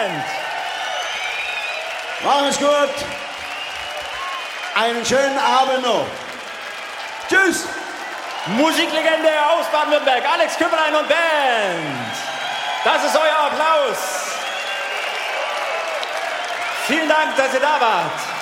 Band. Machen es gut. Einen schönen Abend noch. Tschüss. Musiklegende aus Baden-Württemberg, Alex Küppelein und Band. Das ist euer Applaus. Vielen Dank, dass ihr da wart.